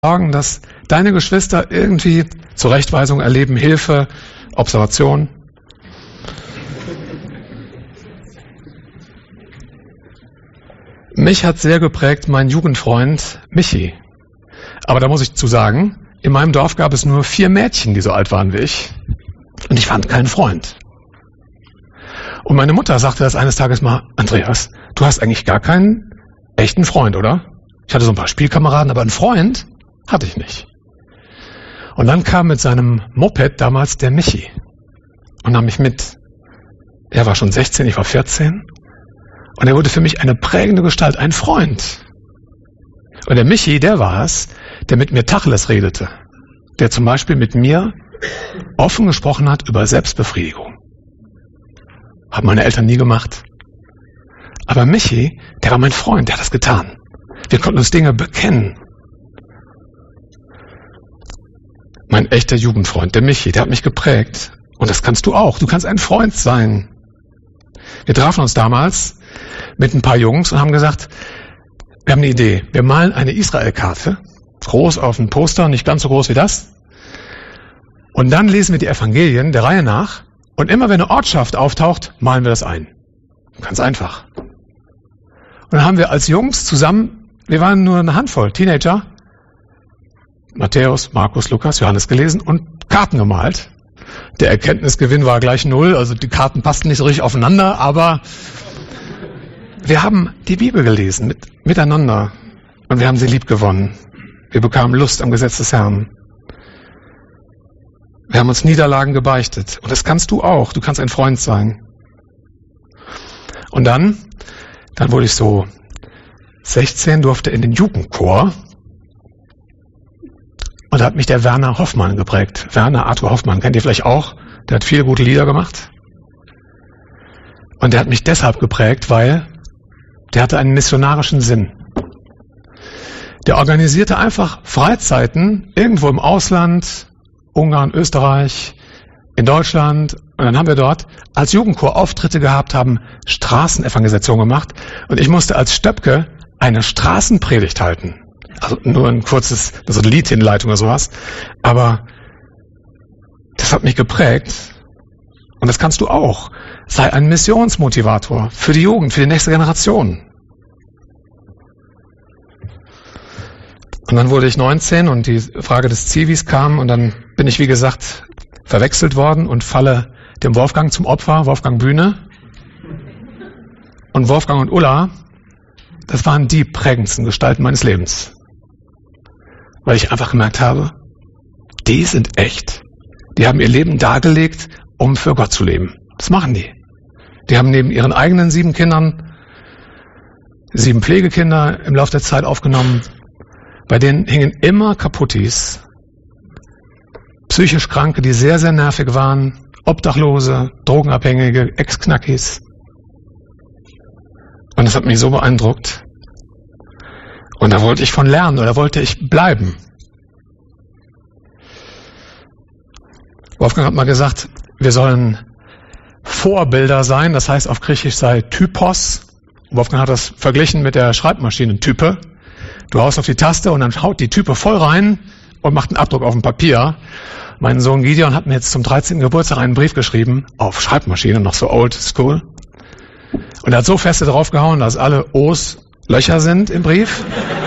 sorgen, dass deine Geschwister irgendwie Zurechtweisung erleben, Hilfe, Observation. Mich hat sehr geprägt mein Jugendfreund Michi. Aber da muss ich zu sagen, in meinem Dorf gab es nur 4 Mädchen, die so alt waren wie ich. Und ich fand keinen Freund. Und meine Mutter sagte das eines Tages mal: Andreas, du hast eigentlich gar keinen echten Freund, oder? Ich hatte so ein paar Spielkameraden, aber einen Freund hatte ich nicht. Und dann kam mit seinem Moped damals der Michi und nahm mich mit. Er war schon 16, ich war 14. Und er wurde für mich eine prägende Gestalt, ein Freund. Und der Michi, der war es, der mit mir Tacheles redete. Der zum Beispiel mit mir offen gesprochen hat über Selbstbefriedigung. Haben meine Eltern nie gemacht. Aber Michi, der war mein Freund, der hat das getan. Wir konnten uns Dinge bekennen. Mein echter Jugendfreund, der Michi, der hat mich geprägt. Und das kannst du auch. Du kannst ein Freund sein. Wir trafen uns damals mit ein paar Jungs und haben gesagt, wir haben eine Idee. Wir malen eine Israel-Karte, groß auf ein Poster, nicht ganz so groß wie das. Und dann lesen wir die Evangelien der Reihe nach. Und immer wenn eine Ortschaft auftaucht, malen wir das ein. Ganz einfach. Und dann haben wir als Jungs zusammen, wir waren nur eine Handvoll Teenager, Matthäus, Markus, Lukas, Johannes gelesen und Karten gemalt. Der Erkenntnisgewinn war gleich 0, also die Karten passten nicht so richtig aufeinander, aber wir haben die Bibel gelesen miteinander und wir haben sie lieb gewonnen. Wir bekamen Lust am Gesetz des Herrn. Wir haben uns Niederlagen gebeichtet und das kannst du auch. Du kannst ein Freund sein. Und dann wurde ich so 16, durfte in den Jugendchor. Und da hat mich der Werner Hoffmann geprägt. Werner Arthur Hoffmann, kennt ihr vielleicht auch? Der hat viele gute Lieder gemacht. Und der hat mich deshalb geprägt, weil der hatte einen missionarischen Sinn. Der organisierte einfach Freizeiten irgendwo im Ausland, Ungarn, Österreich, in Deutschland. Und dann haben wir dort als Jugendchor Auftritte gehabt, haben Straßenevangelisation gemacht. Und ich musste als Stöpke eine Straßenpredigt halten. Also nur ein kurzes, so eine Liedhinleitung oder sowas. Aber das hat mich geprägt. Und das kannst du auch. Sei ein Missionsmotivator für die Jugend, für die nächste Generation. Und dann wurde ich 19 und die Frage des Zivis kam und dann bin ich, wie gesagt, verwechselt worden und falle dem Wolfgang zum Opfer, Wolfgang Bühne. Und Wolfgang und Ulla, das waren die prägendsten Gestalten meines Lebens. Weil ich einfach gemerkt habe, die sind echt. Die haben ihr Leben dargelegt, um für Gott zu leben. Das machen die. Die haben neben ihren eigenen 7 Kindern 7 Pflegekinder im Laufe der Zeit aufgenommen. Bei denen hingen immer Kaputtis, psychisch Kranke, die sehr, sehr nervig waren, Obdachlose, Drogenabhängige, Ex-Knackis. Und das hat mich so beeindruckt. Und da wollte ich von lernen oder wollte ich bleiben. Wolfgang hat mal gesagt, wir sollen Vorbilder sein, das heißt auf Griechisch sei Typos. Wolfgang hat das verglichen mit der Schreibmaschinentype. Du haust auf die Taste und dann haut die Type voll rein und macht einen Abdruck auf dem Papier. Mein Sohn Gideon hat mir jetzt zum 13. Geburtstag einen Brief geschrieben, auf Schreibmaschine, noch so old school. Und er hat so feste draufgehauen, dass alle O's Löcher sind im Brief.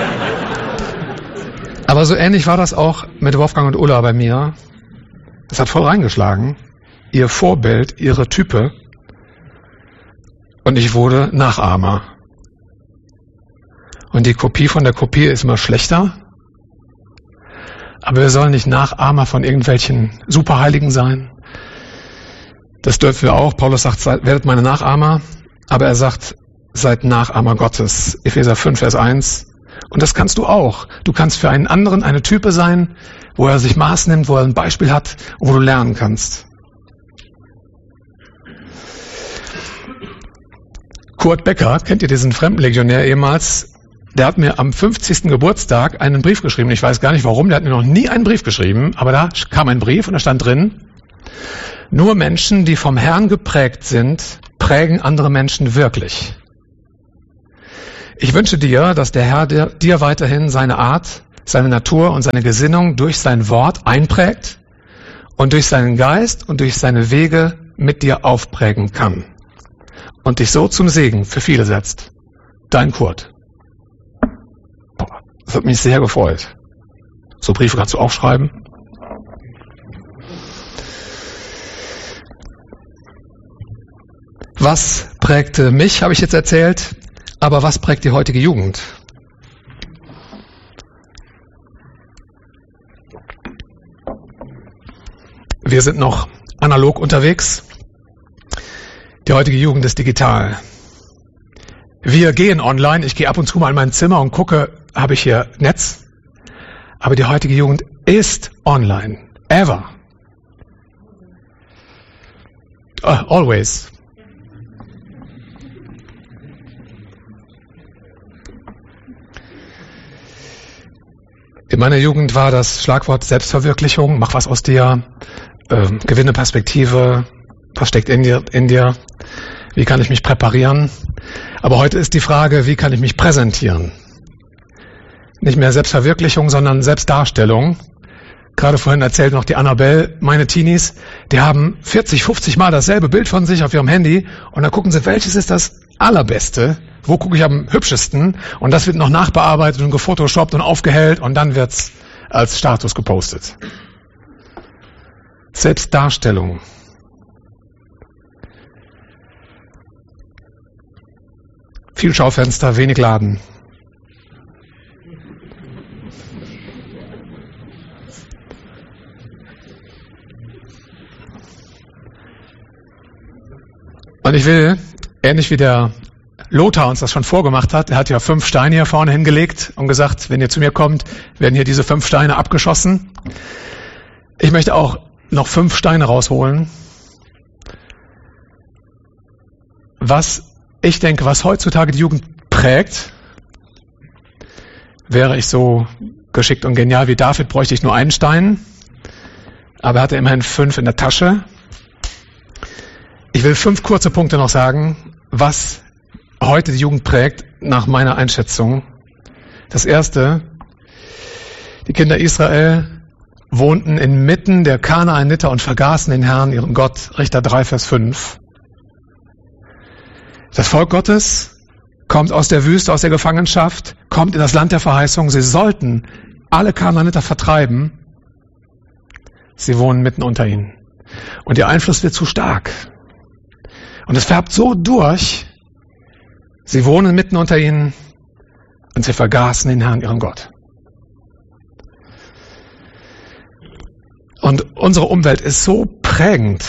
Aber so ähnlich war das auch mit Wolfgang und Ulla bei mir. Das hat voll reingeschlagen. Ihr Vorbild, ihre Type. Und ich wurde Nachahmer. Und die Kopie von der Kopie ist immer schlechter. Aber wir sollen nicht Nachahmer von irgendwelchen Superheiligen sein. Das dürfen wir auch. Paulus sagt, werdet meine Nachahmer. Aber er sagt, seid Nachahmer Gottes. Epheser 5, Vers 1. Und das kannst du auch. Du kannst für einen anderen eine Type sein, wo er sich Maß nimmt, wo er ein Beispiel hat und wo du lernen kannst. Kurt Becker, kennt ihr diesen Fremdenlegionär ehemals? Der hat mir am 50. Geburtstag einen Brief geschrieben. Ich weiß gar nicht warum, der hat mir noch nie einen Brief geschrieben, aber da kam ein Brief und da stand drin, nur Menschen, die vom Herrn geprägt sind, prägen andere Menschen wirklich. Ich wünsche dir, dass der Herr dir weiterhin seine Art, seine Natur und seine Gesinnung durch sein Wort einprägt und durch seinen Geist und durch seine Wege mit dir aufprägen kann und dich so zum Segen für viele setzt. Dein Kurt. Boah, das hat mich sehr gefreut. So Briefe kannst du auch schreiben. Was prägte mich, habe ich jetzt erzählt, aber was prägt die heutige Jugend? Wir sind noch analog unterwegs. Die heutige Jugend ist digital. Wir gehen online. Ich gehe ab und zu mal in mein Zimmer und gucke, habe ich hier Netz? Aber die heutige Jugend ist online. Ever. Always. In meiner Jugend war das Schlagwort Selbstverwirklichung. Mach was aus dir. Gewinne Perspektive. Was steckt in dir? Wie kann ich mich präparieren? Aber heute ist die Frage, wie kann ich mich präsentieren? Nicht mehr Selbstverwirklichung, sondern Selbstdarstellung. Gerade vorhin erzählt noch die Annabelle, meine Teenies, die haben 40, 50 Mal dasselbe Bild von sich auf ihrem Handy und dann gucken sie, welches ist das allerbeste, wo gucke ich am hübschesten und das wird noch nachbearbeitet und gefotoshoppt und aufgehellt und dann wird's als Status gepostet. Selbstdarstellung. Viel Schaufenster, wenig Laden. Und ich will, ähnlich wie der Lothar uns das schon vorgemacht hat, er hat ja 5 Steine hier vorne hingelegt und gesagt, wenn ihr zu mir kommt, werden hier diese 5 Steine abgeschossen. Ich möchte auch noch 5 Steine rausholen. Was ich denke, was heutzutage die Jugend prägt, wäre ich so geschickt und genial wie David, bräuchte ich nur einen Stein. Aber er hatte immerhin 5 in der Tasche. Ich will 5 kurze Punkte noch sagen, was heute die Jugend prägt, nach meiner Einschätzung. Das erste, die Kinder Israel wohnten inmitten der Kanaaniter und vergaßen den Herrn, ihren Gott. Richter 3, Vers 5. Das Volk Gottes kommt aus der Wüste, aus der Gefangenschaft, kommt in das Land der Verheißung. Sie sollten alle Kanaaniter vertreiben. Sie wohnen mitten unter ihnen. Und ihr Einfluss wird zu stark. Und es färbt so durch, sie wohnen mitten unter ihnen und sie vergaßen den Herrn, ihren Gott. Und unsere Umwelt ist so prägend,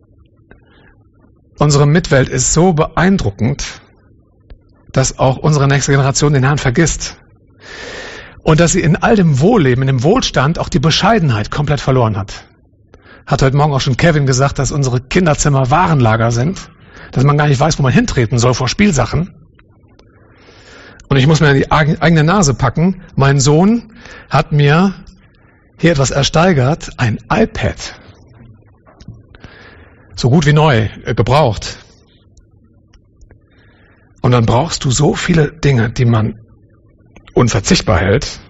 unsere Mitwelt ist so beeindruckend, dass auch unsere nächste Generation den Herrn vergisst. Und dass sie in all dem Wohlleben, in dem Wohlstand auch die Bescheidenheit komplett verloren hat. Hat heute Morgen auch schon Kevin gesagt, dass unsere Kinderzimmer Warenlager sind, dass man gar nicht weiß, wo man hintreten soll vor Spielsachen. Und ich muss mir in die eigene Nase packen. Mein Sohn hat mir hier etwas ersteigert, ein iPad. So gut wie neu, gebraucht. Und dann brauchst du so viele Dinge, die man unverzichtbar hält,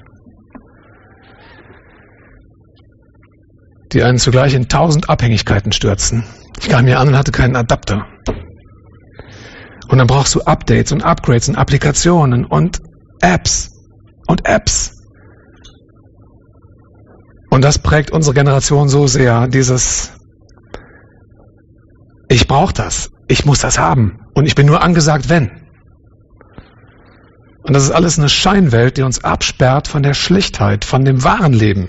die einen zugleich in 1000 Abhängigkeiten stürzen. Ich kam hier an und hatte keinen Adapter. Und dann brauchst du Updates und Upgrades und Applikationen und Apps und Apps. Und das prägt unsere Generation so sehr, dieses ich brauche das, ich muss das haben und ich bin nur angesagt, wenn. Und das ist alles eine Scheinwelt, die uns absperrt von der Schlichtheit, von dem wahren Leben.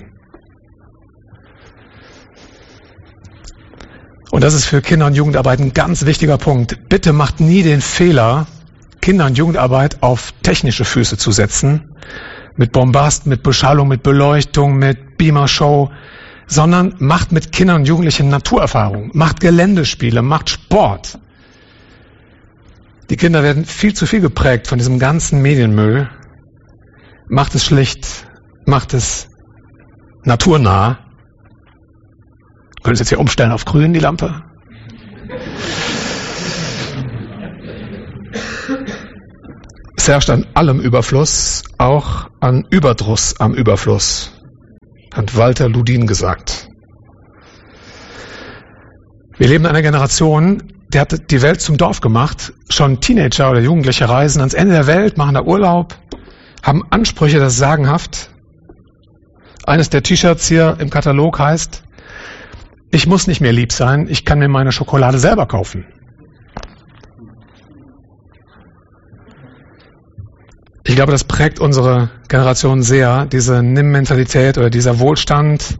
Und das ist für Kinder- und Jugendarbeit ein ganz wichtiger Punkt. Bitte macht nie den Fehler, Kinder- und Jugendarbeit auf technische Füße zu setzen, mit Bombast, mit Beschallung, mit Beleuchtung, mit Beamer-Show, sondern macht mit Kindern und Jugendlichen Naturerfahrung, macht Geländespiele, macht Sport. Die Kinder werden viel zu viel geprägt von diesem ganzen Medienmüll. Macht es schlicht, macht es naturnah. Können Sie jetzt hier umstellen auf grün, die Lampe? Es herrscht an allem Überfluss, auch an Überdruss am Überfluss, hat Walter Ludin gesagt. Wir leben in einer Generation, die hat die Welt zum Dorf gemacht. Schon Teenager oder Jugendliche reisen ans Ende der Welt, machen da Urlaub, haben Ansprüche, das ist sagenhaft. Eines der T-Shirts hier im Katalog heißt: Ich muss nicht mehr lieb sein, ich kann mir meine Schokolade selber kaufen. Ich glaube, das prägt unsere Generation sehr, diese Nimm-Mentalität oder dieser Wohlstand.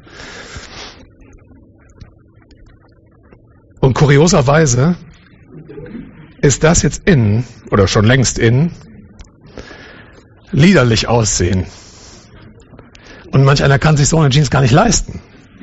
Und kurioserweise ist das jetzt in, oder schon längst in, liederlich aussehen. Und manch einer kann sich so eine Jeans gar nicht leisten.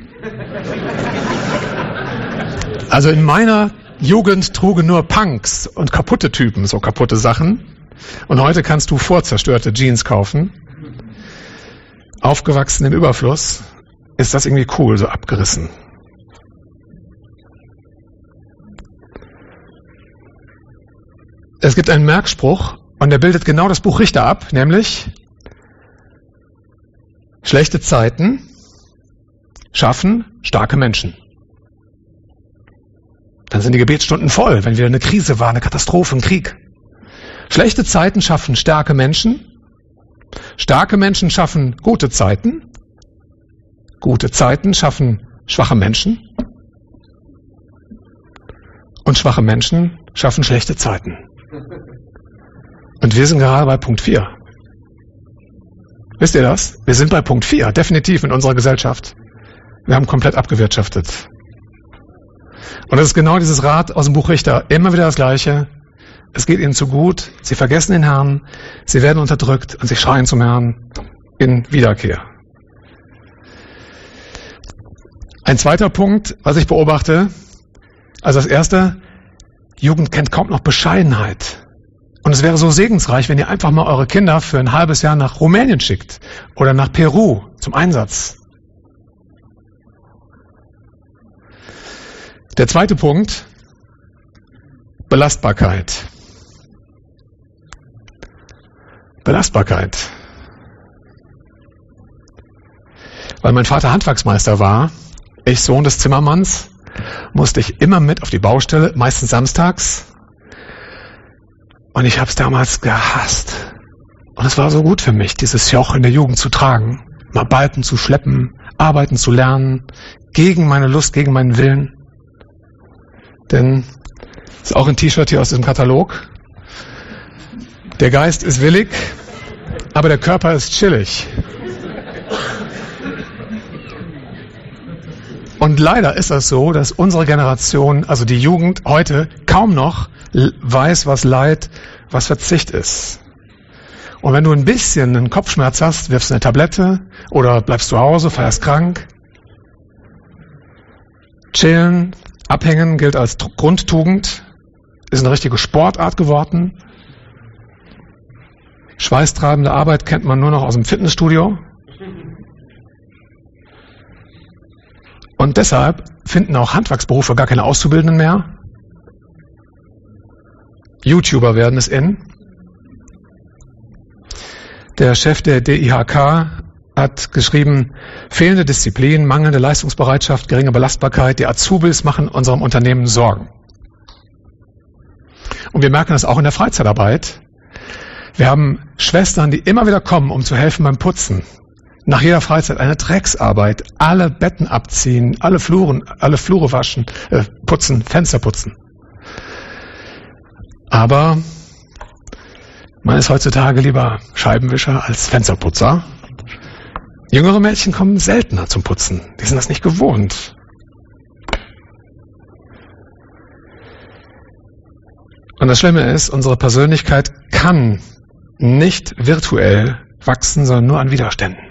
Also in meiner Jugend trugen nur Punks und kaputte Typen so kaputte Sachen. Und heute kannst du vorzerstörte Jeans kaufen. Aufgewachsen im Überfluss ist das irgendwie cool, so abgerissen. Es gibt einen Merkspruch und der bildet genau das Buch Richter ab, nämlich: Schlechte Zeiten schaffen starke Menschen. Dann sind die Gebetsstunden voll, wenn wieder eine Krise war, eine Katastrophe, ein Krieg. Schlechte Zeiten schaffen starke Menschen. Starke Menschen schaffen gute Zeiten. Gute Zeiten schaffen schwache Menschen. Und schwache Menschen schaffen schlechte Zeiten. Und wir sind gerade bei Punkt 4. Wisst ihr das? Wir sind bei Punkt 4, definitiv in unserer Gesellschaft. Wir haben komplett abgewirtschaftet. Und das ist genau dieses Rat aus dem Buch Richter. Immer wieder das Gleiche. Es geht ihnen zu gut, sie vergessen den Herrn, sie werden unterdrückt und sie schreien zum Herrn in Wiederkehr. Ein zweiter Punkt, was ich beobachte, also das erste: Jugend kennt kaum noch Bescheidenheit. Und es wäre so segensreich, wenn ihr einfach mal eure Kinder für ein halbes Jahr nach Rumänien schickt oder nach Peru zum Einsatz. Der zweite Punkt: Belastbarkeit. Belastbarkeit. Weil mein Vater Handwerksmeister war, ich Sohn des Zimmermanns, musste ich immer mit auf die Baustelle, meistens samstags. Und ich habe es damals gehasst. Und es war so gut für mich, dieses Joch in der Jugend zu tragen, mal Balken zu schleppen, arbeiten zu lernen, gegen meine Lust, gegen meinen Willen. Denn das ist auch ein T-Shirt hier aus diesem Katalog. Der Geist ist willig, aber der Körper ist chillig. Und leider ist das so, dass unsere Generation, also die Jugend heute, kaum noch weiß, was Leid, was Verzicht ist. Und wenn du ein bisschen einen Kopfschmerz hast, wirfst du eine Tablette oder bleibst zu Hause, feierst krank. Chillen, abhängen gilt als Grundtugend, ist eine richtige Sportart geworden. Schweißtreibende Arbeit kennt man nur noch aus dem Fitnessstudio. Und deshalb finden auch Handwerksberufe gar keine Auszubildenden mehr. YouTuber werden es in. Der Chef der DIHK hat geschrieben: Fehlende Disziplin, mangelnde Leistungsbereitschaft, geringe Belastbarkeit, die Azubis machen unserem Unternehmen Sorgen. Und wir merken das auch in der Freizeitarbeit. Wir haben Schwestern, die immer wieder kommen, um zu helfen beim Putzen. Nach jeder Freizeit eine Drecksarbeit, alle Betten abziehen, alle Flure waschen, putzen, Fenster putzen. Aber man ist heutzutage lieber Scheibenwischer als Fensterputzer. Jüngere Mädchen kommen seltener zum Putzen. Die sind das nicht gewohnt. Und das Schlimme ist, unsere Persönlichkeit kann nicht virtuell wachsen, sondern nur an Widerständen.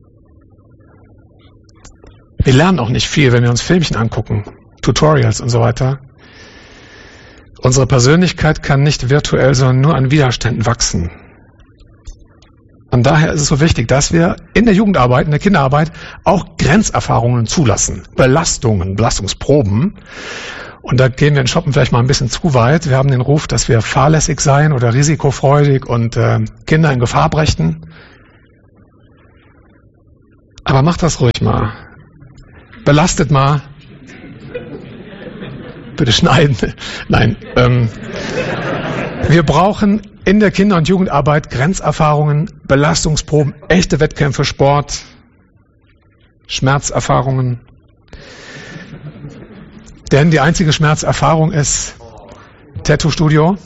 Wir lernen auch nicht viel, wenn wir uns Filmchen angucken, Tutorials und so weiter. Unsere Persönlichkeit kann nicht virtuell, sondern nur an Widerständen wachsen. Und daher ist es so wichtig, dass wir in der Jugendarbeit, in der Kinderarbeit auch Grenzerfahrungen zulassen, Belastungen, Belastungsproben, Und da gehen wir in Shoppen vielleicht mal ein bisschen zu weit. Wir haben den Ruf, dass wir fahrlässig seien oder risikofreudig und Kinder in Gefahr brächten. Aber macht das ruhig mal. Belastet mal. Bitte schneiden. Nein. Wir brauchen in der Kinder- und Jugendarbeit Grenzerfahrungen, Belastungsproben, echte Wettkämpfe, Sport, Schmerzerfahrungen. Denn die einzige Schmerzerfahrung ist Tattoo-Studio.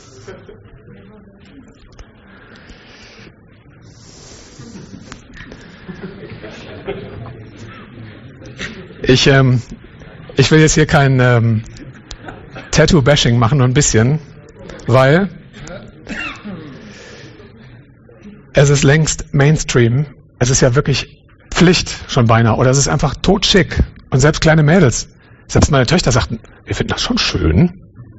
Ich will jetzt hier kein Tattoo-Bashing machen, nur ein bisschen, weil es ist längst Mainstream. Es ist ja wirklich Pflicht schon beinahe. Oder es ist einfach totschick. Und selbst kleine Mädels, selbst meine Töchter sagten, wir finden das schon schön.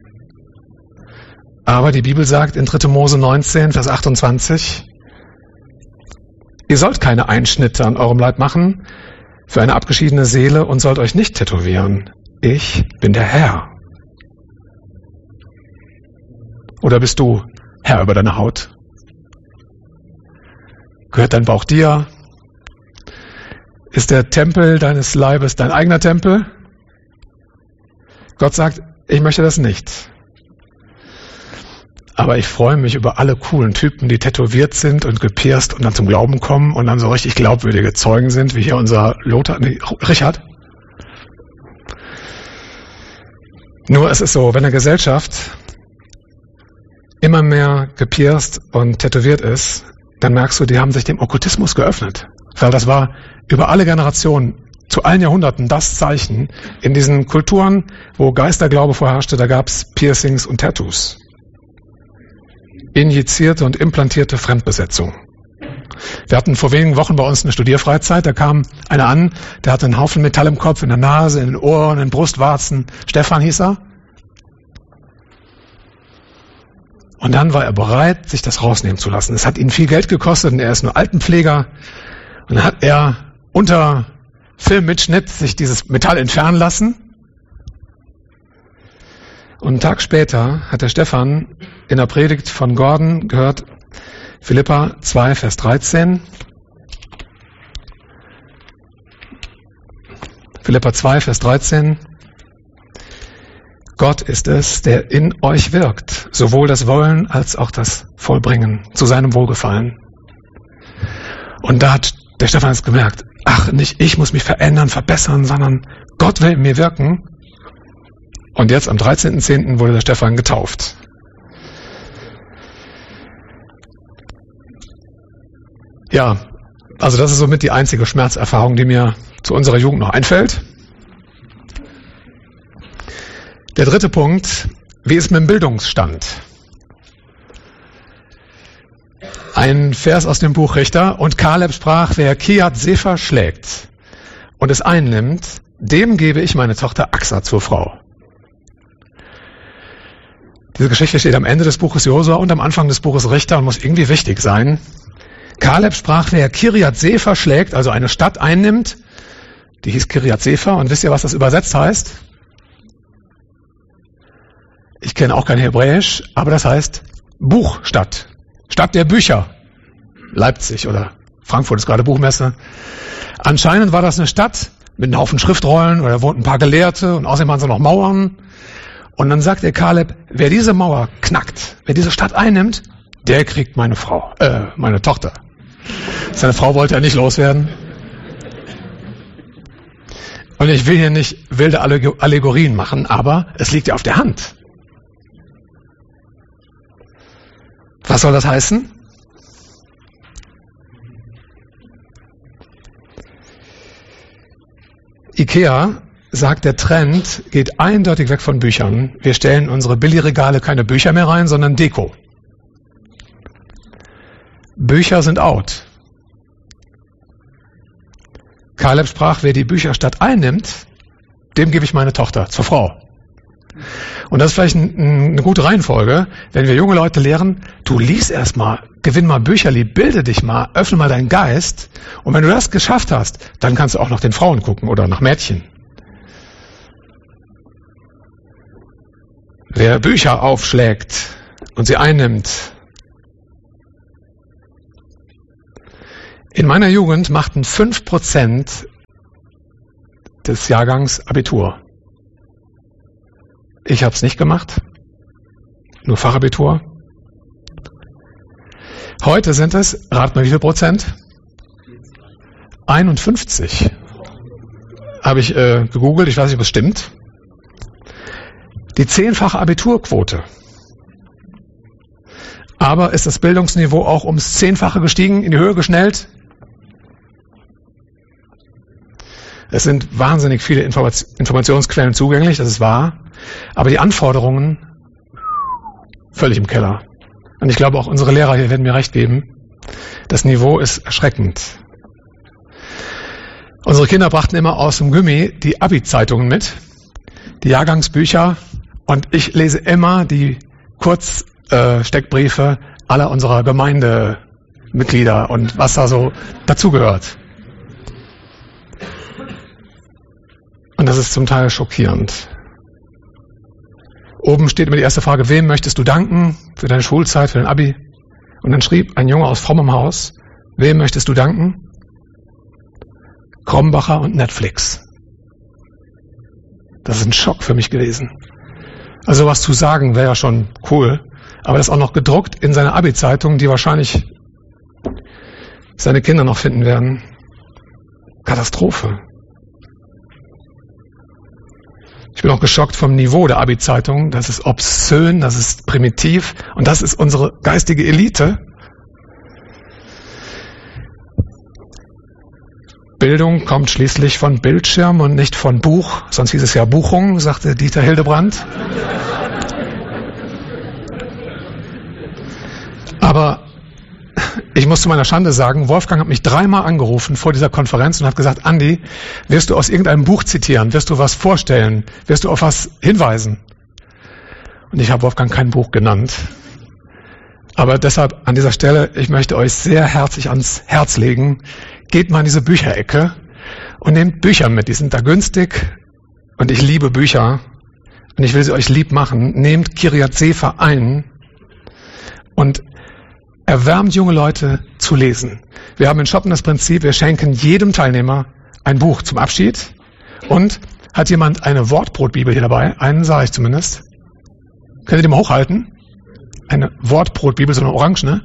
Aber die Bibel sagt in 3. Mose 19, Vers 28, ihr sollt keine Einschnitte an eurem Leib machen für eine abgeschiedene Seele und sollt euch nicht tätowieren. Ich bin der Herr. Oder bist du Herr über deine Haut? Gehört dein Bauch dir? Ist der Tempel deines Leibes dein eigener Tempel? Gott sagt, ich möchte das nicht. Aber ich freue mich über alle coolen Typen, die tätowiert sind und gepierst und dann zum Glauben kommen und dann so richtig glaubwürdige Zeugen sind, wie hier unser Richard. Nur es ist so, wenn eine Gesellschaft immer mehr gepierst und tätowiert ist, dann merkst du, die haben sich dem Okkultismus geöffnet. Weil das war über alle Generationen, zu allen Jahrhunderten das Zeichen. In diesen Kulturen, wo Geisterglaube vorherrschte, da gab es Piercings und Tattoos. Injizierte und implantierte Fremdbesetzung. Wir hatten vor wenigen Wochen bei uns eine Studierfreizeit, da kam einer an, der hatte einen Haufen Metall im Kopf, in der Nase, in den Ohren, in den Brustwarzen. Stefan hieß er. Und dann war er bereit, sich das rausnehmen zu lassen. Es hat ihn viel Geld gekostet und er ist nur Altenpfleger. Und dann hat er unter Filmmitschnitt sich dieses Metall entfernen lassen. Und einen Tag später hat der Stefan in der Predigt von Gordon gehört, Philipper 2, Vers 13. Philipper 2, Vers 13. Gott ist es, der in euch wirkt, sowohl das Wollen als auch das Vollbringen, zu seinem Wohlgefallen. Und da hat der Stefan es gemerkt, ach, nicht ich muss mich verändern, verbessern, sondern Gott will in mir wirken. Und jetzt am 13.10. wurde der Stefan getauft. Ja, also das ist somit die einzige Schmerzerfahrung, die mir zu unserer Jugend noch einfällt. Der dritte Punkt, wie ist mit dem Bildungsstand? Ein Vers aus dem Buch Richter. Und Kaleb sprach, wer Kirjat Sefer schlägt und es einnimmt, dem gebe ich meine Tochter Axa zur Frau. Diese Geschichte steht am Ende des Buches Josua und am Anfang des Buches Richter und muss irgendwie wichtig sein. Kaleb sprach, wer Kirjat Sefer schlägt, also eine Stadt einnimmt, die hieß Kirjat Sefer, und wisst ihr, was das übersetzt heißt? Ich kenne auch kein Hebräisch, aber das heißt Buchstadt. Stadt der Bücher. Leipzig oder Frankfurt ist gerade Buchmesse. Anscheinend war das eine Stadt mit einem Haufen Schriftrollen oder da wohnten ein paar Gelehrte und außerdem waren so noch Mauern. Und dann sagt der Kaleb, wer diese Mauer knackt, wer diese Stadt einnimmt, der kriegt meine Tochter. Seine Frau wollte er nicht loswerden. Und ich will hier nicht wilde Allegorien machen, aber es liegt ja auf der Hand. Was soll das heißen? IKEA sagt, der Trend geht eindeutig weg von Büchern. Wir stellen in unsere Billigregale keine Bücher mehr rein, sondern Deko. Bücher sind out. Kaleb sprach, wer die Bücherstadt einnimmt, dem gebe ich meine Tochter zur Frau. Und das ist vielleicht eine gute Reihenfolge, wenn wir junge Leute lehren, du lies erst mal, gewinn mal Bücherlieb, bilde dich mal, öffne mal deinen Geist. Und wenn du das geschafft hast, dann kannst du auch nach den Frauen gucken oder nach Mädchen. Wer Bücher aufschlägt und sie einnimmt. In meiner Jugend machten 5% des Jahrgangs Abitur. Ich habe es nicht gemacht, nur Fachabitur. Heute sind es, rat mal wie viel Prozent? 51. Habe ich gegoogelt, ich weiß nicht, ob es stimmt. Die 10-fache Abiturquote. Aber ist das Bildungsniveau auch ums 10-fache gestiegen, in die Höhe geschnellt? Es sind wahnsinnig viele Informationsquellen zugänglich, das ist wahr. Aber die Anforderungen völlig im Keller. Und ich glaube, auch unsere Lehrer hier werden mir recht geben. Das Niveau ist erschreckend. Unsere Kinder brachten immer aus dem Gymi die Abi-Zeitungen mit, die Jahrgangsbücher. Und ich lese immer die Kurzsteckbriefe aller unserer Gemeindemitglieder und was da so dazugehört. Und das ist zum Teil schockierend. Oben steht immer die erste Frage, wem möchtest du danken für deine Schulzeit, für dein Abi? Und dann schrieb ein Junge aus frommem Haus, wem möchtest du danken? Krombacher und Netflix. Das ist ein Schock für mich gewesen. Also was zu sagen wäre ja schon cool, aber das auch noch gedruckt in seiner Abi-Zeitung, die wahrscheinlich seine Kinder noch finden werden. Katastrophe. Ich bin auch geschockt vom Niveau der Abi-Zeitung. Das ist obszön, das ist primitiv und das ist unsere geistige Elite. Bildung kommt schließlich von Bildschirm und nicht von Buch, sonst hieß es ja Buchung, sagte Dieter Hildebrandt. Aber ich muss zu meiner Schande sagen, Wolfgang hat mich 3-mal angerufen vor dieser Konferenz und hat gesagt, Andi, wirst du aus irgendeinem Buch zitieren, wirst du was vorstellen, wirst du auf was hinweisen? Und ich habe Wolfgang kein Buch genannt. Aber deshalb an dieser Stelle, ich möchte euch sehr herzlich ans Herz legen, geht mal in diese Bücherecke und nehmt Bücher mit, die sind da günstig und ich liebe Bücher und ich will sie euch lieb machen. Nehmt Kiryat Sefer ein und erwärmt junge Leute zu lesen. Wir haben in Shoppen das Prinzip, wir schenken jedem Teilnehmer ein Buch zum Abschied. Und hat jemand eine Wortbrotbibel hier dabei? Einen sah ich zumindest. Könnt ihr die mal hochhalten? Eine Wortbrotbibel, so eine orange, ne?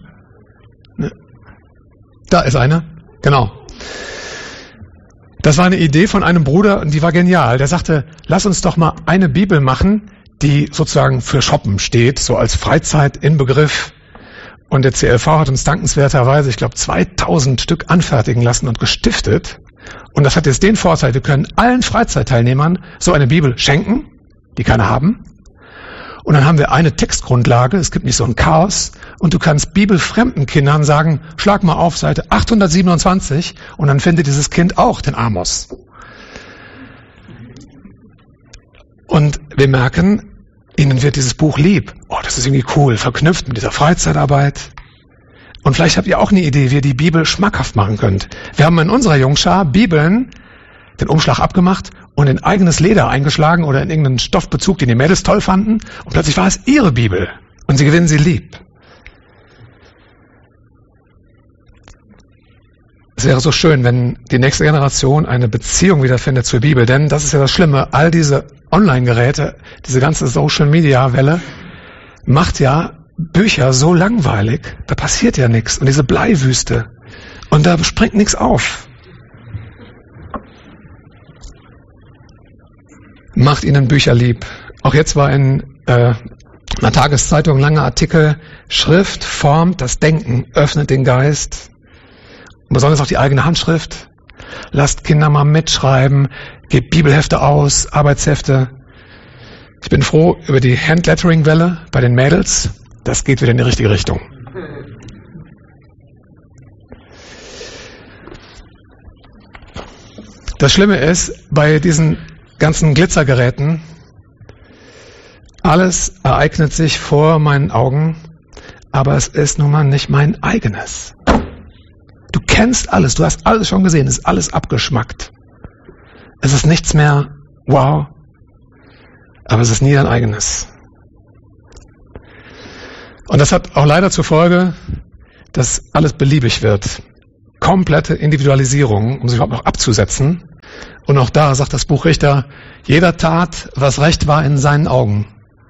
Da ist eine. Genau. Das war eine Idee von einem Bruder und die war genial. Der sagte, lass uns doch mal eine Bibel machen, die sozusagen für Shoppen steht, so als Freizeitinbegriff. Und der CLV hat uns dankenswerterweise, ich glaube, 2000 Stück anfertigen lassen und gestiftet. Und das hat jetzt den Vorteil, wir können allen Freizeitteilnehmern so eine Bibel schenken, die keine haben. Und dann haben wir eine Textgrundlage, es gibt nicht so ein Chaos. Und du kannst bibelfremden Kindern sagen, schlag mal auf Seite 827 und dann findet dieses Kind auch den Amos. Und wir merken, ihnen wird dieses Buch lieb. Oh, das ist irgendwie cool, verknüpft mit dieser Freizeitarbeit. Und vielleicht habt ihr auch eine Idee, wie ihr die Bibel schmackhaft machen könnt. Wir haben in unserer Jungschar Bibeln den Umschlag abgemacht und in eigenes Leder eingeschlagen oder in irgendeinen Stoffbezug, den die Mädels toll fanden. Und plötzlich war es ihre Bibel. Und sie gewinnen sie lieb. Es wäre so schön, wenn die nächste Generation eine Beziehung wiederfindet zur Bibel. Denn das ist ja das Schlimme. All diese Online-Geräte, diese ganze Social-Media-Welle macht ja Bücher so langweilig. Da passiert ja nichts. Und diese Bleiwüste. Und da springt nichts auf. Macht ihnen Bücher lieb. Auch jetzt war in einer Tageszeitung ein langer Artikel. Schrift formt das Denken, öffnet den Geist. Und besonders auch die eigene Handschrift. Lasst Kinder mal mitschreiben, gebt Bibelhefte aus, Arbeitshefte. Ich bin froh über die Handlettering-Welle bei den Mädels. Das geht wieder in die richtige Richtung. Das Schlimme ist, bei diesen ganzen Glitzergeräten, alles ereignet sich vor meinen Augen, aber es ist nun mal nicht mein eigenes. Du kennst alles, du hast alles schon gesehen, es ist alles abgeschmackt. Es ist nichts mehr wow, aber es ist nie dein eigenes. Und das hat auch leider zur Folge, dass alles beliebig wird. Komplette Individualisierung, um sich überhaupt noch abzusetzen. Und auch da sagt das Buch Richter, jeder tat, was recht war in seinen Augen.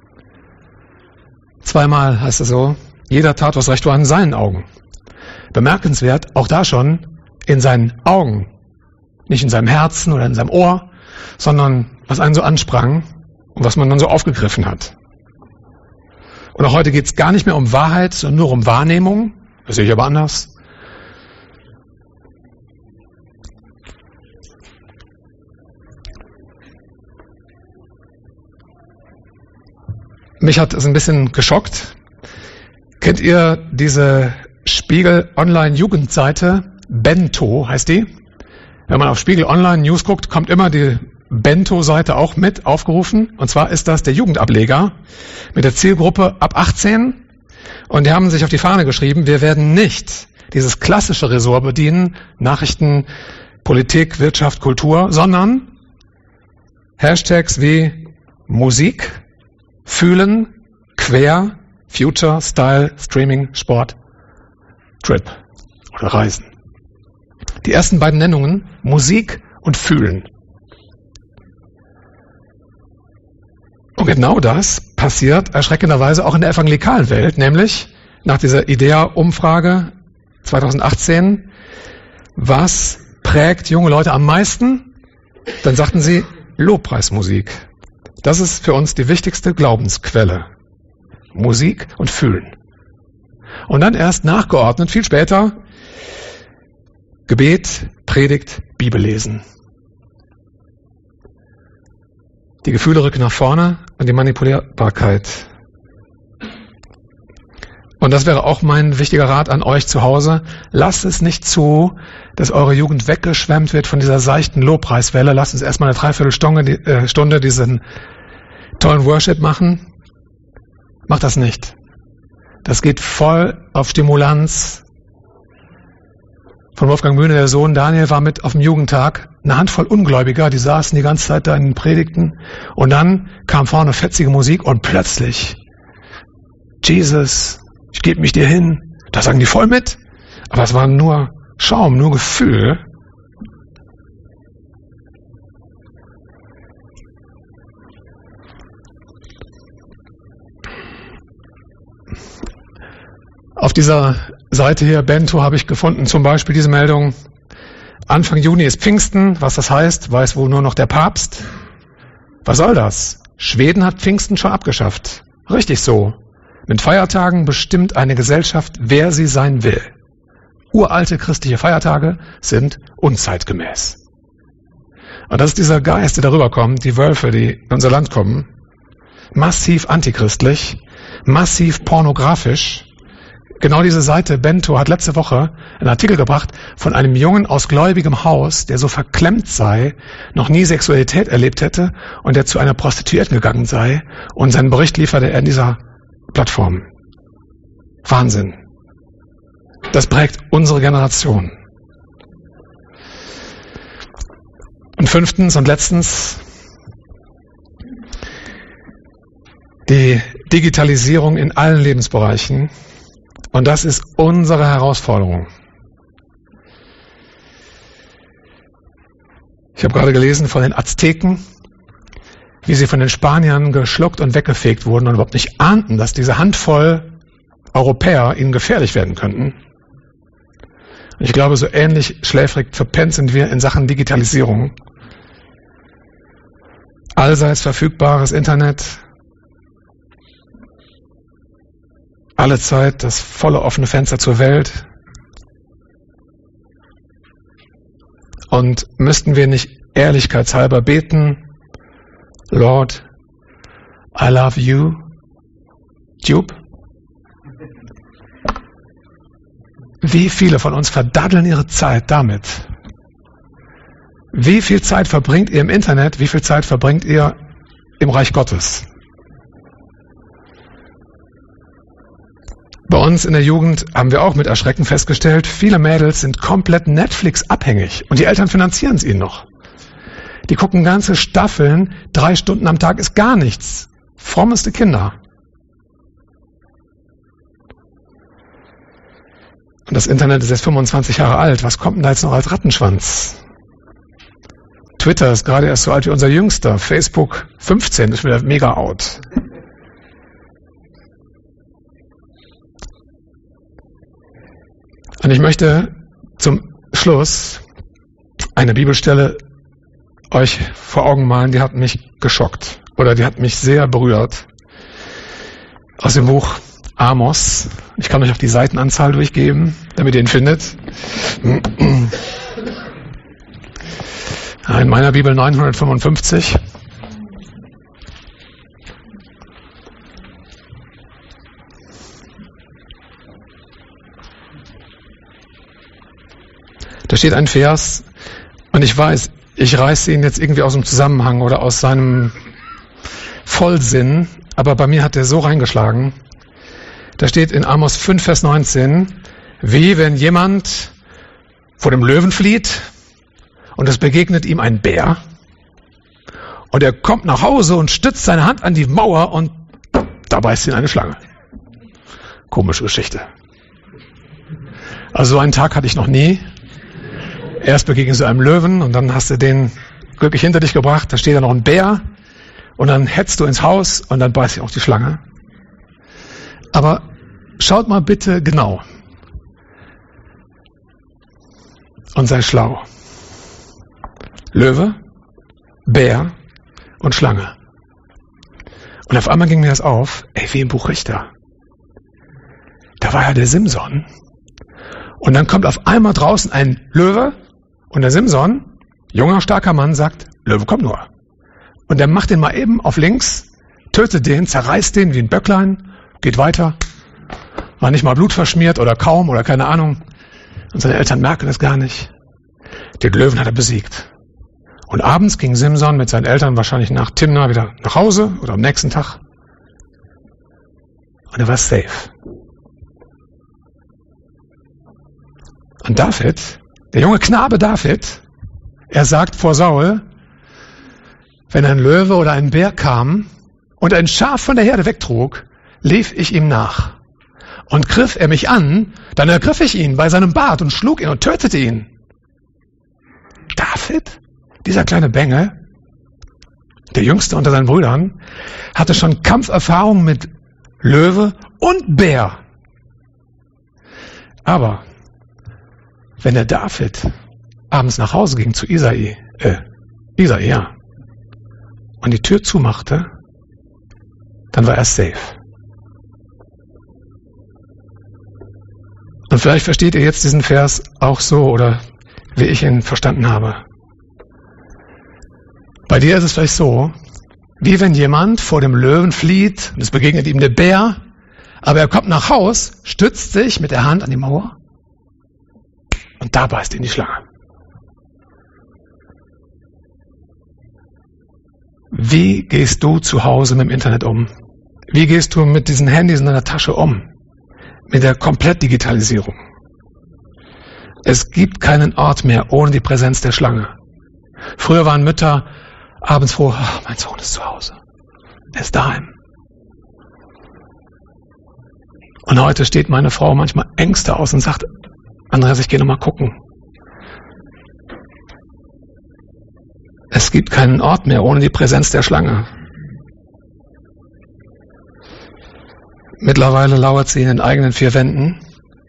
Zweimal heißt es so, jeder tat, was recht war in seinen Augen. Bemerkenswert, auch da schon, in seinen Augen. Nicht in seinem Herzen oder in seinem Ohr, sondern was einen so ansprang und was man dann so aufgegriffen hat. Und auch heute geht es gar nicht mehr um Wahrheit, sondern nur um Wahrnehmung. Das sehe ich aber anders. Mich hat es ein bisschen geschockt. Kennt ihr diese Spiegel Online Jugendseite? Bento heißt die. Wenn man auf Spiegel Online News guckt, kommt immer die Bento-Seite auch mit aufgerufen. Und zwar ist das der Jugendableger mit der Zielgruppe ab 18. Und die haben sich auf die Fahne geschrieben, wir werden nicht dieses klassische Ressort bedienen, Nachrichten, Politik, Wirtschaft, Kultur, sondern Hashtags wie Musik, Fühlen, Quer, Future, Style, Streaming, Sport, Trip oder Reisen. Die ersten beiden Nennungen, Musik und Fühlen. Und genau das passiert erschreckenderweise auch in der evangelikalen Welt, nämlich nach dieser IDEA-Umfrage 2018, was prägt junge Leute am meisten? Dann sagten sie Lobpreismusik. Das ist für uns die wichtigste Glaubensquelle. Musik und Fühlen. Und dann erst nachgeordnet, viel später, Gebet, Predigt, Bibellesen. Die Gefühle rücken nach vorne und die Manipulierbarkeit. Und das wäre auch mein wichtiger Rat an euch zu Hause. Lasst es nicht zu, dass eure Jugend weggeschwemmt wird von dieser seichten Lobpreiswelle. Lasst uns erstmal eine Dreiviertelstunde diesen tollen Worship machen. Macht das nicht. Das geht voll auf Stimulanz. Von Wolfgang Mühne, der Sohn Daniel, war mit auf dem Jugendtag. Eine Handvoll Ungläubiger, die saßen die ganze Zeit da in den Predigten. Und dann kam vorne fetzige Musik und plötzlich, Jesus, ich gebe mich dir hin. Da sagen die voll mit. Aber es war nur Schaum, nur Gefühl. Auf dieser Seite hier, Bento, habe ich gefunden zum Beispiel diese Meldung. Anfang Juni ist Pfingsten. Was das heißt, weiß wohl nur noch der Papst. Was soll das? Schweden hat Pfingsten schon abgeschafft. Richtig so. Mit Feiertagen bestimmt eine Gesellschaft, wer sie sein will. Uralte christliche Feiertage sind unzeitgemäß. Und das ist dieser Geist, der darüber kommt, die Wölfe, die in unser Land kommen. Massiv antichristlich, massiv pornografisch. Genau diese Seite, Bento, hat letzte Woche einen Artikel gebracht von einem Jungen aus gläubigem Haus, der so verklemmt sei, noch nie Sexualität erlebt hätte und der zu einer Prostituierten gegangen sei. Und seinen Bericht lieferte er in dieser Plattform. Wahnsinn. Das prägt unsere Generation. Und fünftens und letztens, die Digitalisierung in allen Lebensbereichen. Und das ist unsere Herausforderung. Ich habe gerade gelesen von den Azteken, wie sie von den Spaniern geschluckt und weggefegt wurden und überhaupt nicht ahnten, dass diese Handvoll Europäer ihnen gefährlich werden könnten. Ich glaube, so ähnlich schläfrig verpennt sind wir in Sachen Digitalisierung. Allseits verfügbares Internet, alle Zeit das volle offene Fenster zur Welt. Und müssten wir nicht ehrlichkeitshalber beten, Lord, I love you, Jupe? Wie viele von uns verdaddeln ihre Zeit damit? Wie viel Zeit verbringt ihr im Internet? Wie viel Zeit verbringt ihr im Reich Gottes? Bei uns in der Jugend haben wir auch mit Erschrecken festgestellt, viele Mädels sind komplett Netflix-abhängig und die Eltern finanzieren es ihnen noch. Die gucken ganze Staffeln, 3 Stunden am Tag ist gar nichts. Frommeste Kinder. Und das Internet ist jetzt 25 Jahre alt. Was kommt denn da jetzt noch als Rattenschwanz? Twitter ist gerade erst so alt wie unser Jüngster. Facebook 15 ist wieder mega out. Und ich möchte zum Schluss eine Bibelstelle euch vor Augen malen, die hat mich geschockt. Oder die hat mich sehr berührt. Aus dem Buch Amos. Ich kann euch auch die Seitenanzahl durchgeben, damit ihr ihn findet. In meiner Bibel 955. Da steht ein Vers, und ich weiß, ich reiße ihn jetzt irgendwie aus dem Zusammenhang oder aus seinem Vollsinn, aber bei mir hat er so reingeschlagen. Da steht in Amos 5, Vers 19, wie wenn jemand vor dem Löwen flieht und es begegnet ihm ein Bär und er kommt nach Hause und stützt seine Hand an die Mauer und da beißt ihn eine Schlange. Komische Geschichte. Also so einen Tag hatte ich noch nie. Erst begegnest du einem Löwen und dann hast du den glücklich hinter dich gebracht, da steht da noch ein Bär und dann hetzt du ins Haus und dann beißt dich auch die Schlange. Aber schaut mal bitte genau und sei schlau. Löwe, Bär und Schlange. Und auf einmal ging mir das auf, wie im Buch Richter. Da war ja der Simson. Und dann kommt auf einmal draußen ein Löwe und der Simson, junger, starker Mann, sagt, Löwe, komm nur. Und der macht den mal eben auf links, tötet den, zerreißt den wie ein Böcklein, geht weiter. War nicht mal blutverschmiert oder kaum oder keine Ahnung. Und seine Eltern merken das gar nicht. Den Löwen hat er besiegt. Und abends ging Simson mit seinen Eltern wahrscheinlich nach Timna wieder nach Hause oder am nächsten Tag. Und er war safe. Und David, der junge Knabe David, er sagt vor Saul, wenn ein Löwe oder ein Bär kam und ein Schaf von der Herde wegtrug, lief ich ihm nach. Und griff er mich an, dann ergriff ich ihn bei seinem Bart und schlug ihn und tötete ihn. David, dieser kleine Bengel, der Jüngste unter seinen Brüdern, hatte schon Kampferfahrung mit Löwe und Bär. Aber wenn der David abends nach Hause ging zu Isai, ja, und die Tür zumachte, dann war er safe. Und vielleicht versteht ihr jetzt diesen Vers auch so oder wie ich ihn verstanden habe. Bei dir ist es vielleicht so, wie wenn jemand vor dem Löwen flieht und es begegnet ihm der Bär, aber er kommt nach Haus, stützt sich mit der Hand an die Mauer und da beißt ihn die Schlange. Wie gehst du zu Hause mit dem Internet um? Wie gehst du mit diesen Handys in deiner Tasche um? Mit der Komplettdigitalisierung. Es gibt keinen Ort mehr ohne die Präsenz der Schlange. Früher waren Mütter abends froh, mein Sohn ist zu Hause. Er ist daheim. Und heute steht meine Frau manchmal Ängste aus und sagt, Andreas, ich gehe noch mal gucken. Es gibt keinen Ort mehr ohne die Präsenz der Schlange. Mittlerweile lauert sie in den eigenen vier Wänden.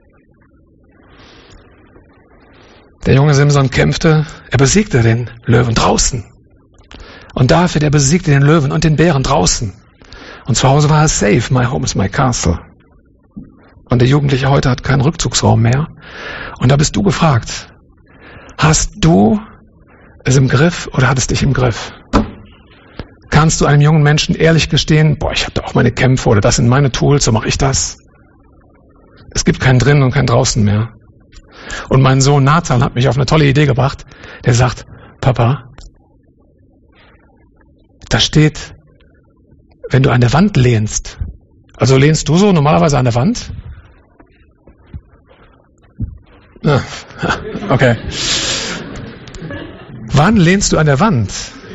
Der junge Simson kämpfte, er besiegte den Löwen draußen. Und David, er besiegte den Löwen und den Bären draußen. Und zu Hause war er safe, my home is my castle. Und der Jugendliche heute hat keinen Rückzugsraum mehr. Und da bist du gefragt, hast du es im Griff oder hat es dich im Griff? Kannst du einem jungen Menschen ehrlich gestehen, ich habe da auch meine Kämpfe oder das sind meine Tools, so mache ich das. Es gibt kein Drinnen und kein Draußen mehr. Und mein Sohn Nathan hat mich auf eine tolle Idee gebracht. Der sagt, Papa, da steht, wenn du an der Wand lehnst. Also lehnst du so normalerweise an der Wand? Okay. Wann lehnst du an der Wand?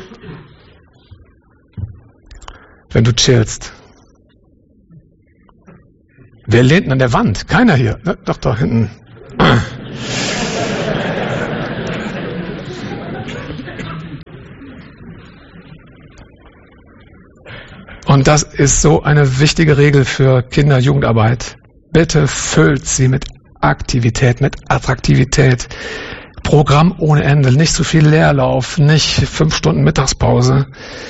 Wenn du chillst. Wer lehnt an der Wand? Keiner hier. Doch, da hinten. Und das ist so eine wichtige Regel für Kinder-Jugendarbeit. Bitte füllt sie mit Aktivität, mit Attraktivität. Programm ohne Ende, nicht zu viel Leerlauf, nicht 5 Stunden Mittagspause.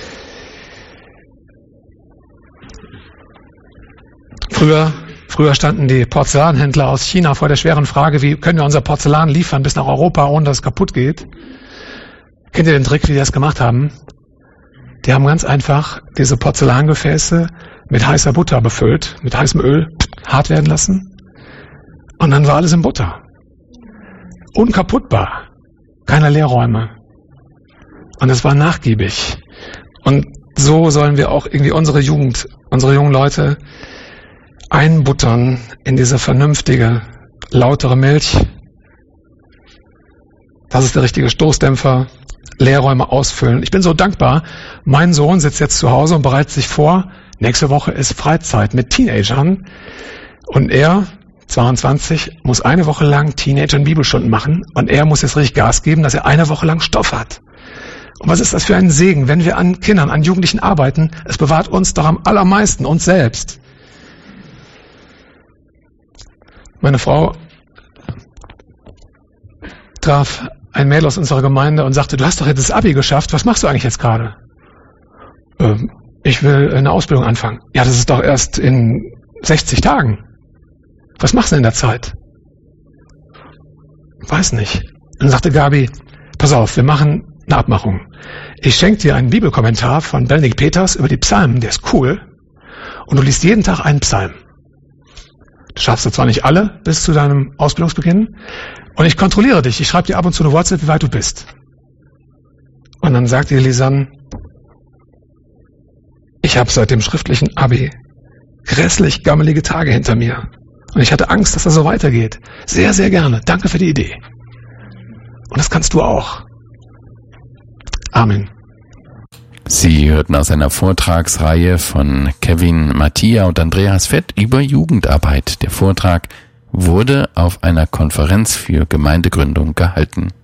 Früher standen die Porzellanhändler aus China vor der schweren Frage, wie können wir unser Porzellan liefern bis nach Europa, ohne dass es kaputt geht. Kennt ihr den Trick, wie die das gemacht haben? Die haben ganz einfach diese Porzellangefäße mit heißer Butter befüllt, mit heißem Öl, hart werden lassen. Und dann war alles in Butter. Unkaputtbar. Keine Leerräume. Und es war nachgiebig. Und so sollen wir auch irgendwie unsere Jugend, unsere jungen Leute einbuttern in diese vernünftige, lautere Milch. Das ist der richtige Stoßdämpfer. Leerräume ausfüllen. Ich bin so dankbar. Mein Sohn sitzt jetzt zu Hause und bereitet sich vor. Nächste Woche ist Freizeit mit Teenagern. Und er, 22, muss eine Woche lang Teenagern Bibelstunden machen. Und er muss jetzt richtig Gas geben, dass er eine Woche lang Stoff hat. Und was ist das für ein Segen, wenn wir an Kindern, an Jugendlichen arbeiten? Es bewahrt uns doch am allermeisten, uns selbst. Meine Frau traf ein Mädel aus unserer Gemeinde und sagte, du hast doch jetzt das Abi geschafft, was machst du eigentlich jetzt gerade? Ich will eine Ausbildung anfangen. Ja, das ist doch erst in 60 Tagen. Was machst du in der Zeit? Weiß nicht. Dann sagte Gabi, pass auf, wir machen eine Abmachung. Ich schenke dir einen Bibelkommentar von Benedikt Peters über die Psalmen, der ist cool. Und du liest jeden Tag einen Psalm. Du schaffst du zwar nicht alle bis zu deinem Ausbildungsbeginn, und ich kontrolliere dich. Ich schreibe dir ab und zu eine WhatsApp, wie weit du bist. Und dann sagt die Lisanne, ich habe seit dem schriftlichen Abi grässlich gammelige Tage hinter mir. Und ich hatte Angst, dass das so weitergeht. Sehr, sehr gerne. Danke für die Idee. Und das kannst du auch. Amen. Sie hörten aus einer Vortragsreihe von Kevin Mattia und Andreas Fett über Jugendarbeit. Der Vortrag wurde auf einer Konferenz für Gemeindegründung gehalten.